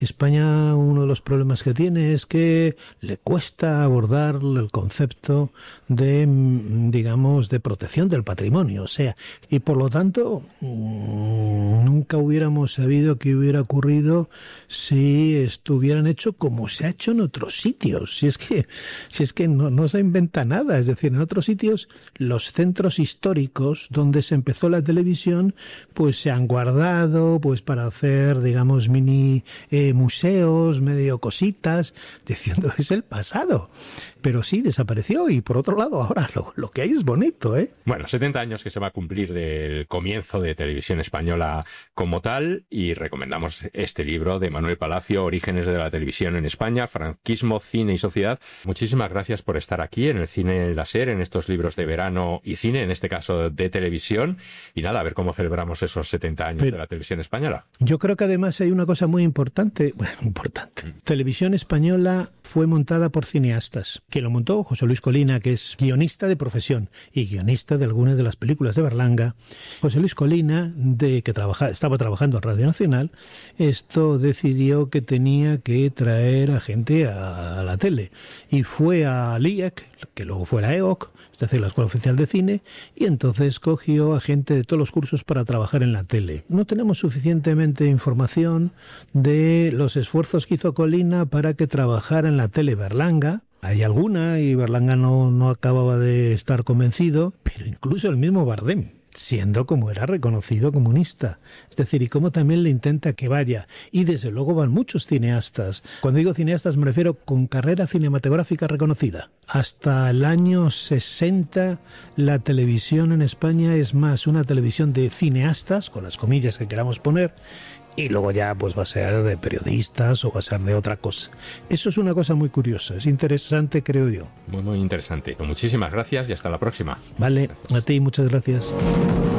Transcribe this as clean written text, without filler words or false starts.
España, uno de los problemas que tiene es que le cuesta abordar el concepto de, digamos, de protección del patrimonio, o sea, y por lo tanto nunca hubiéramos sabido qué hubiera ocurrido si estuvieran hecho como se ha hecho en otros sitios. Si es que no se inventa nada, es decir, en otros sitios los centros históricos donde se empezó la televisión, pues se han guardado, pues para hacer, digamos, mini museos, medio cositas, diciendo es el pasado. Pero sí, desapareció y por otro lado ahora lo que hay es bonito, ¿eh? Bueno, 70 años que se va a cumplir del comienzo de Televisión Española como tal y recomendamos este libro de Manuel Palacio, Orígenes de la Televisión en España, Franquismo, Cine y Sociedad. Muchísimas gracias por estar aquí en el Cine Láser, en estos libros de verano y cine, en este caso de televisión. Y nada, a ver cómo celebramos esos 70 años de la Televisión Española. Yo creo que además hay una cosa muy importante. Televisión Española fue montada por cineastas, que lo montó José Luis Colina, que es guionista de profesión y guionista de algunas de las películas de Berlanga. José Luis Colina, estaba trabajando en Radio Nacional, decidió que tenía que traer a gente a la tele. Y fue a LIEC, que luego fue la EOC, es decir, la Escuela Oficial de Cine, y entonces cogió a gente de todos los cursos para trabajar en la tele. No tenemos suficientemente información de los esfuerzos que hizo Colina para que trabajara en la tele Berlanga. Hay alguna, y Berlanga no acababa de estar convencido, pero incluso el mismo Bardem, siendo como era reconocido comunista. Es decir, y cómo también le intenta que vaya. Y desde luego van muchos cineastas. Cuando digo cineastas me refiero con carrera cinematográfica reconocida. Hasta el año 60 la televisión en España es más una televisión de cineastas, con las comillas que queramos poner, y luego ya pues va a ser de periodistas o va a ser de otra cosa. Eso es una cosa muy curiosa, es interesante, creo yo. Muy, muy interesante. Muchísimas gracias y hasta la próxima. Vale, gracias. A ti muchas gracias.